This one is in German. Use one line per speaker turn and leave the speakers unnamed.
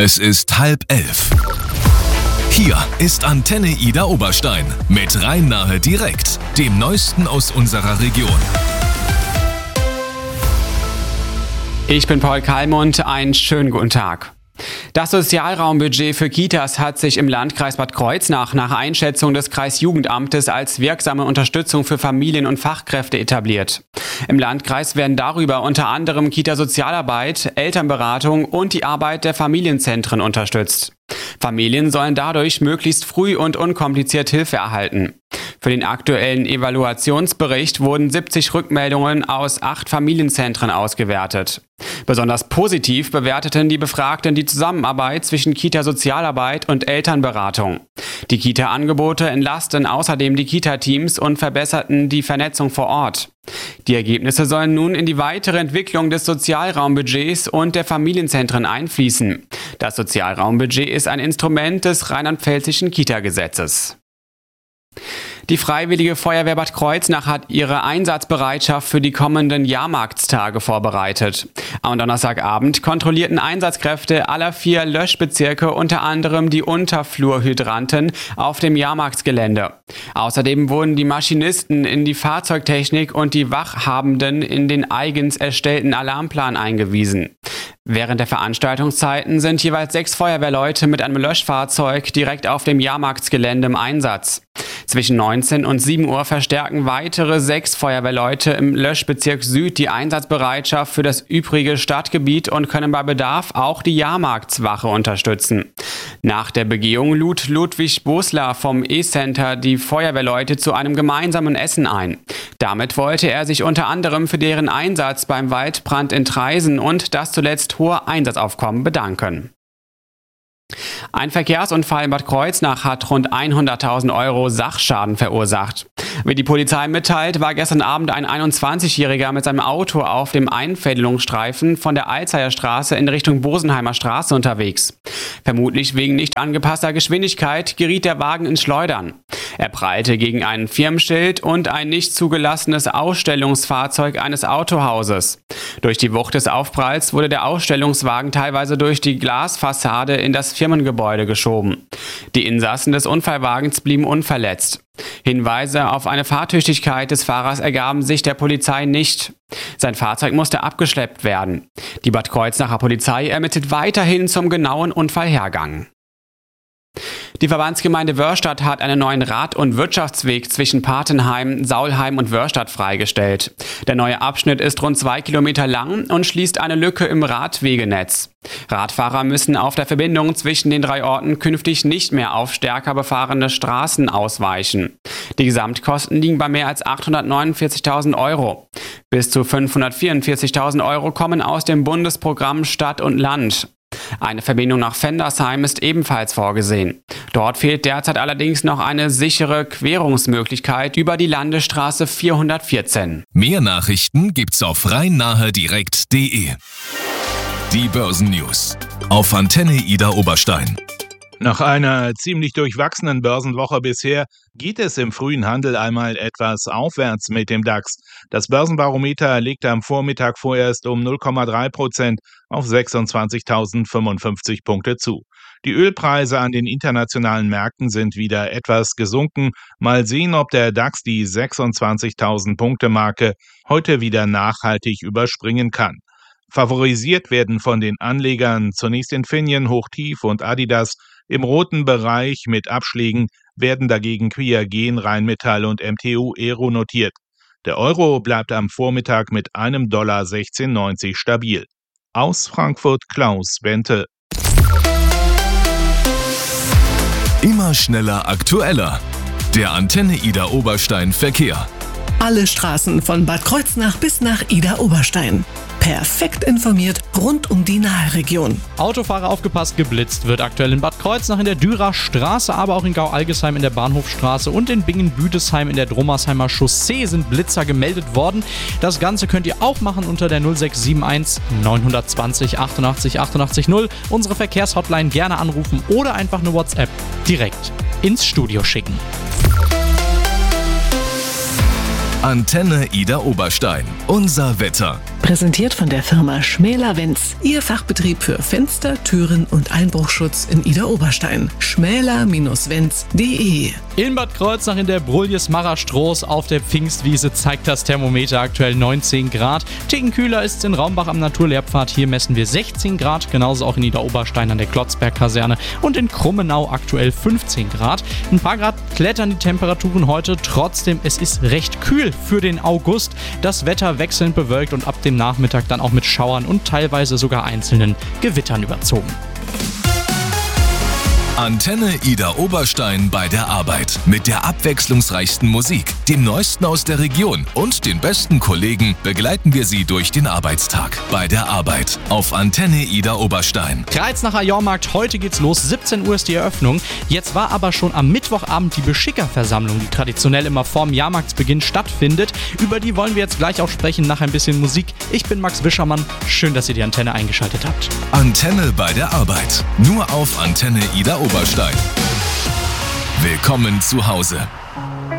Es ist 10:30. Hier ist Antenne Ida Oberstein mit Rhein-Nahe direkt, dem Neuesten aus unserer Region.
Ich bin Paul Kalmund, einen schönen guten Tag. Das Sozialraumbudget für Kitas hat sich im Landkreis Bad Kreuznach nach Einschätzung des Kreisjugendamtes als wirksame Unterstützung für Familien und Fachkräfte etabliert. Im Landkreis werden darüber unter anderem Kita-Sozialarbeit, Elternberatung und die Arbeit der Familienzentren unterstützt. Familien sollen dadurch möglichst früh und unkompliziert Hilfe erhalten. Für den aktuellen Evaluationsbericht wurden 70 Rückmeldungen aus 8 Familienzentren ausgewertet. Besonders positiv bewerteten die Befragten die Zusammenarbeit zwischen Kita-Sozialarbeit und Elternberatung. Die Kita-Angebote entlasten außerdem die Kita-Teams und verbesserten die Vernetzung vor Ort. Die Ergebnisse sollen nun in die weitere Entwicklung des Sozialraumbudgets und der Familienzentren einfließen. Das Sozialraumbudget ist ein Instrument des rheinland-pfälzischen Kita-Gesetzes. Die Freiwillige Feuerwehr Bad Kreuznach hat ihre Einsatzbereitschaft für die kommenden Jahrmarktstage vorbereitet. Am Donnerstagabend kontrollierten Einsatzkräfte aller 4 Löschbezirke unter anderem die Unterflurhydranten auf dem Jahrmarktsgelände. Außerdem wurden die Maschinisten in die Fahrzeugtechnik und die Wachhabenden in den eigens erstellten Alarmplan eingewiesen. Während der Veranstaltungszeiten sind jeweils 6 Feuerwehrleute mit einem Löschfahrzeug direkt auf dem Jahrmarktsgelände im Einsatz. Zwischen 19 und 7 Uhr verstärken weitere 6 Feuerwehrleute im Löschbezirk Süd die Einsatzbereitschaft für das übrige Stadtgebiet und können bei Bedarf auch die Jahrmarktswache unterstützen. Nach der Begehung lud Ludwig Bosler vom E-Center die Feuerwehrleute zu einem gemeinsamen Essen ein. Damit wollte er sich unter anderem für deren Einsatz beim Waldbrand in Traisen und das zuletzt hohe Einsatzaufkommen bedanken. Ein Verkehrsunfall in Bad Kreuznach hat rund 100.000 Euro Sachschaden verursacht. Wie die Polizei mitteilt, war gestern Abend ein 21-Jähriger mit seinem Auto auf dem Einfädelungsstreifen von der Alzeyer Straße in Richtung Bosenheimer Straße unterwegs. Vermutlich wegen nicht angepasster Geschwindigkeit geriet der Wagen ins Schleudern. Er prallte gegen ein Firmenschild und ein nicht zugelassenes Ausstellungsfahrzeug eines Autohauses. Durch die Wucht des Aufpralls wurde der Ausstellungswagen teilweise durch die Glasfassade in das Firmengebäude geschoben. Die Insassen des Unfallwagens blieben unverletzt. Hinweise auf eine Fahrtüchtigkeit des Fahrers ergaben sich der Polizei nicht. Sein Fahrzeug musste abgeschleppt werden. Die Bad Kreuznacher Polizei ermittelt weiterhin zum genauen Unfallhergang. Die Verbandsgemeinde Wörstadt hat einen neuen Rad- und Wirtschaftsweg zwischen Patenheim, Saulheim und Wörstadt freigestellt. Der neue Abschnitt ist rund 2 Kilometer lang und schließt eine Lücke im Radwegenetz. Radfahrer müssen auf der Verbindung zwischen den 3 Orten künftig nicht mehr auf stärker befahrene Straßen ausweichen. Die Gesamtkosten liegen bei mehr als 849.000 Euro. Bis zu 544.000 Euro kommen aus dem Bundesprogramm Stadt und Land. Eine Verbindung nach Vendersheim ist ebenfalls vorgesehen. Dort fehlt derzeit allerdings noch eine sichere Querungsmöglichkeit über die Landesstraße 414.
Mehr Nachrichten gibt's auf rhein-nahe-direkt.de. Die Börsennews auf Antenne Ida Oberstein.
Nach einer ziemlich durchwachsenen Börsenwoche bisher geht es im frühen Handel einmal etwas aufwärts mit dem DAX. Das Börsenbarometer legte am Vormittag vorerst um 0,3% auf 26.055 Punkte zu. Die Ölpreise an den internationalen Märkten sind wieder etwas gesunken. Mal sehen, ob der DAX die 26.000 Punkte Marke heute wieder nachhaltig überspringen kann. Favorisiert werden von den Anlegern zunächst Infineon, Hochtief und Adidas. Im roten Bereich mit Abschlägen werden dagegen Qiagen, Rheinmetall und MTU Aero notiert. Der Euro bleibt am Vormittag mit einem $16,90 stabil. Aus Frankfurt Klaus Bente.
Immer schneller, aktueller. Der Antenne Ida Oberstein Verkehr.
Alle Straßen von Bad Kreuznach bis nach Ida Oberstein. Perfekt informiert rund um die Naheregion.
Autofahrer aufgepasst, geblitzt wird aktuell in Bad Kreuznach in der Dürer Straße, aber auch in Gau-Algesheim in der Bahnhofstraße und in Bingen-Büdesheim in der Drommersheimer Chaussee sind Blitzer gemeldet worden. Das Ganze könnt ihr auch machen unter der 0671 920 88 88 0. Unsere Verkehrshotline gerne anrufen oder einfach eine WhatsApp direkt ins Studio schicken.
Antenne Ida Oberstein. Unser Wetter.
Präsentiert von der Firma Schmäler-Wenz. Ihr Fachbetrieb für Fenster, Türen und Einbruchschutz in Idar-Oberstein. schmäler-wenz.de.
In Bad Kreuznach in der Bruljes-Marra-Stroß auf der Pfingstwiese zeigt das Thermometer aktuell 19 Grad. Ticken kühler ist es in Raumbach am Naturlehrpfad. Hier messen wir 16 Grad. Genauso auch in Idar-Oberstein an der Klotzberg-Kaserne. Und in Krummenau aktuell 15 Grad. Ein paar Grad klettern die Temperaturen heute. Trotzdem, es ist recht kühl für den August. Das Wetter wechselnd bewölkt und ab dem Nachmittag dann auch mit Schauern und teilweise sogar einzelnen Gewittern überzogen.
Antenne Idar Oberstein bei der Arbeit. Mit der abwechslungsreichsten Musik, dem Neuesten aus der Region und den besten Kollegen begleiten wir Sie durch den Arbeitstag. Bei der Arbeit auf Antenne Idar Oberstein.
Kreuznacher Jahrmarkt, heute geht's los, 17 Uhr ist die Eröffnung. Jetzt war aber schon am Mittwochabend die Beschickerversammlung, die traditionell immer vorm Jahrmarktsbeginn stattfindet. Über die wollen wir jetzt gleich auch sprechen, nach ein bisschen Musik. Ich bin Max Wischermann, schön, dass ihr die Antenne eingeschaltet habt.
Antenne bei der Arbeit. Nur auf Antenne Idar Oberstein. Willkommen zu Hause.